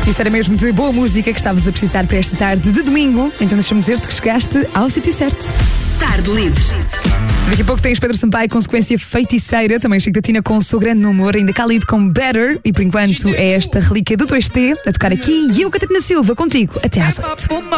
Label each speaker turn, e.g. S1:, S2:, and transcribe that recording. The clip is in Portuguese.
S1: Isso era mesmo de boa música que estavas a precisar para esta tarde de domingo. Então deixa-me dizer-te que chegaste ao sítio certo.
S2: Tarde Livre.
S1: Daqui a pouco tens Pedro Sampaio, Consequência Feiticeira. Também Chico da Tina com o seu grande número. Ainda Khalid com Better. E por enquanto é esta relíquia do 2T a tocar aqui. E eu, Catarina Silva, contigo até às 8.